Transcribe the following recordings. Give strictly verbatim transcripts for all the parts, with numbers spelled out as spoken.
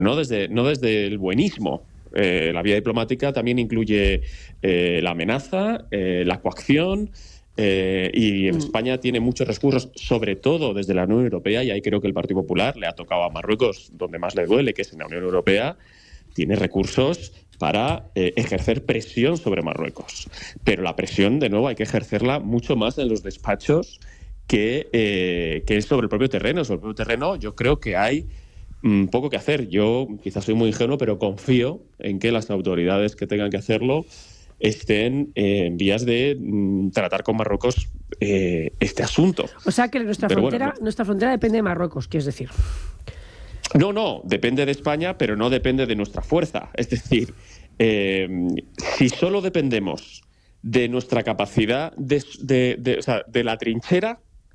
no desde, no desde el buenismo. Eh, la vía diplomática también incluye eh, la amenaza, eh, la coacción, eh, y en España tiene muchos recursos, sobre todo desde la Unión Europea, y ahí creo que el Partido Popular le ha tocado a Marruecos donde más le duele, que es en la Unión Europea. Tiene recursos para eh, ejercer presión sobre Marruecos. Pero la presión, de nuevo, hay que ejercerla mucho más en los despachos que, eh, que sobre el propio terreno. Sobre el propio terreno yo creo que hay mm, poco que hacer. Yo quizás soy muy ingenuo, pero confío en que las autoridades que tengan que hacerlo estén eh, en vías de mm, tratar con Marruecos eh, este asunto. O sea que nuestra frontera, bueno, no. nuestra frontera depende de Marruecos, quieres decir. No, no, depende de España, pero no depende de nuestra fuerza. Es decir, eh, si solo dependemos de nuestra capacidad de, de, de, o sea, de la trinchera,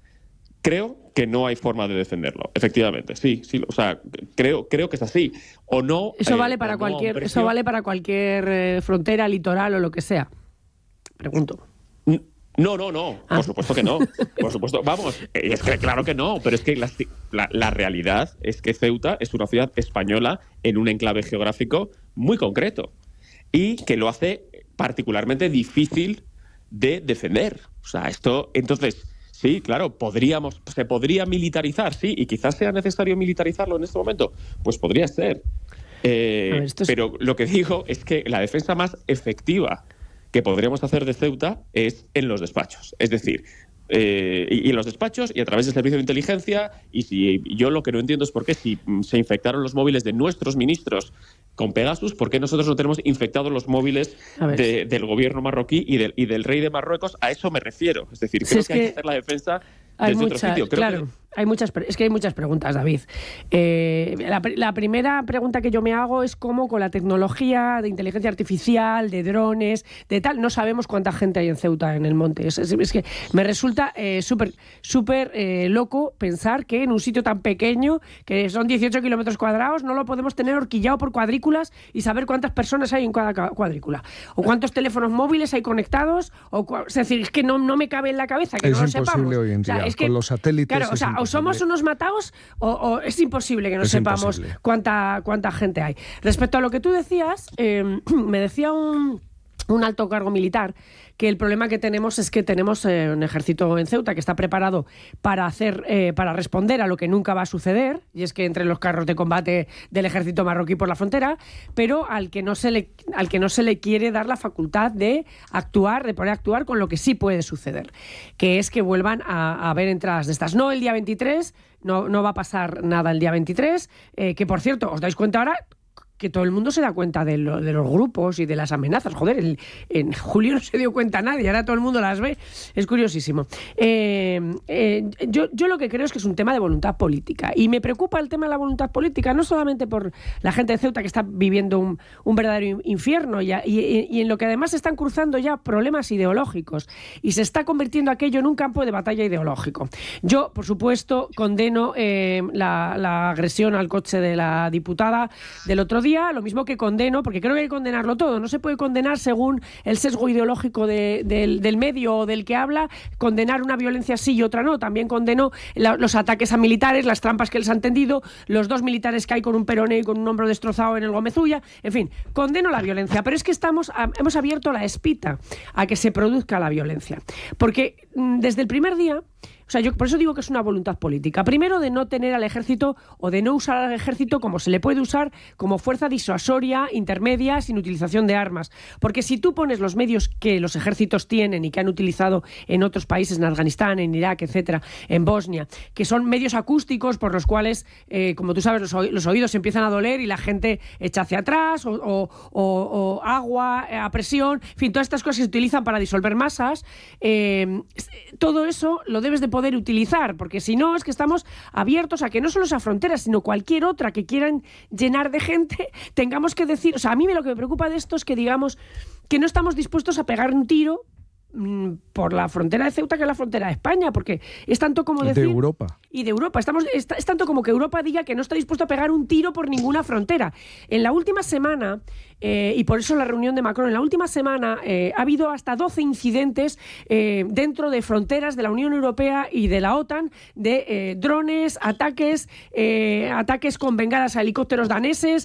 creo que no hay forma de defenderlo. Efectivamente, sí, sí, o sea, creo, creo que es así. O no. Eso eh, vale para no cualquier, eso vale para cualquier eh, frontera, litoral o lo que sea. Pregunto. No, no, no, ah. por supuesto que no, por supuesto, vamos, es que claro que no, pero es que la, la, la realidad es que Ceuta es una ciudad española en un enclave geográfico muy concreto y que lo hace particularmente difícil de defender. O sea, esto, entonces, sí, claro, podríamos, se podría militarizar, sí, y quizás sea necesario militarizarlo en este momento, pues podría ser. Eh, ver, es... Pero lo que digo es que la defensa más efectiva que podríamos hacer de Ceuta es en los despachos. Es decir, eh, y, y en los despachos y a través del servicio de inteligencia. Y si yo lo que no entiendo es por qué si se infectaron los móviles de nuestros ministros con Pegasus, ¿por qué nosotros no tenemos infectados los móviles de, del gobierno marroquí y del, y del rey de Marruecos? A eso me refiero. Es decir, creo sí, es que, que hay que hacer la defensa hay desde muchas, otro sitio. Creo claro, que... hay muchas, es que hay muchas preguntas, David. Eh, la, la primera pregunta que yo me hago es cómo con la tecnología de inteligencia artificial, de drones, de tal, no sabemos cuánta gente hay en Ceuta, en el monte. Es, es, es que me resulta eh, súper súper eh, loco pensar que en un sitio tan pequeño, que son dieciocho kilómetros cuadrados, no lo podemos tener horquillado por cuadrículas y saber cuántas personas hay en cada cuadrícula. O cuántos teléfonos móviles hay conectados. O, es decir, es que no, no me cabe en la cabeza que es no lo sepamos. Es imposible hoy en día. O sea, es que, con los satélites. Claro, o sea, o somos unos mataos o, o es imposible que no es sepamos cuánta, cuánta gente hay. Respecto a lo que tú decías, eh, me decía un, un alto cargo militar que el problema que tenemos es que tenemos eh, un ejército en Ceuta que está preparado para hacer, eh, para responder a lo que nunca va a suceder, y es que entre los carros de combate del ejército marroquí por la frontera, pero al que no se le, al que no se le quiere dar la facultad de actuar, de poder actuar con lo que sí puede suceder, que es que vuelvan a, a haber entradas de estas. No el día veintitrés, no, no va a pasar nada el día veintitrés, eh, que por cierto, ¿os dais cuenta ahora? Que todo el mundo se da cuenta de, lo, de los grupos y de las amenazas. Joder, el, en julio no se dio cuenta nadie, ahora todo el mundo las ve. Es curiosísimo. Eh, eh, yo, yo lo que creo es que es un tema de voluntad política. Y me preocupa el tema de la voluntad política, no solamente por la gente de Ceuta que está viviendo un, un verdadero infierno y, y, y en lo que además se están cruzando ya problemas ideológicos y se está convirtiendo aquello en un campo de batalla ideológico. Yo, por supuesto, condeno eh, la, la agresión al coche de la diputada del otro día. Día, lo mismo que condeno, porque creo que hay que condenarlo todo, no se puede condenar según el sesgo ideológico de, de, del medio o del que habla, condenar una violencia sí y otra no. También condeno la, los ataques a militares, las trampas que les han tendido, los dos militares que hay con un peroné y con un hombro destrozado en el Gómez Ulla, en fin, condeno la violencia, pero es que estamos a, hemos abierto la espita a que se produzca la violencia, porque mmm, desde el primer día, o sea, yo por eso digo que es una voluntad política. Primero, de no tener al ejército o de no usar al ejército como se le puede usar como fuerza disuasoria, intermedia, sin utilización de armas. Porque si tú pones los medios que los ejércitos tienen y que han utilizado en otros países, en Afganistán, en Irak, etcétera, en Bosnia, que son medios acústicos por los cuales, eh, como tú sabes, los, oí- los oídos empiezan a doler y la gente echa hacia atrás, o, o, o, o agua a presión, en fin, todas estas cosas que se utilizan para disolver masas, eh, todo eso lo debes de poder utilizar, porque si no es que estamos abiertos a que no solo esa frontera, sino cualquier otra que quieran llenar de gente, tengamos que decir, o sea, a mí lo que me preocupa de esto es que digamos que no estamos dispuestos a pegar un tiro por la frontera de Ceuta que la frontera de España, porque es tanto como decir... De Europa. Y de Europa. Estamos, es, es tanto como que Europa diga que no está dispuesto a pegar un tiro por ninguna frontera. En la última semana, eh, y por eso la reunión de Macron, en la última semana eh, ha habido hasta doce incidentes eh, dentro de fronteras de la Unión Europea y de la OTAN, de eh, drones, ataques, eh, ataques con bengalas a helicópteros daneses,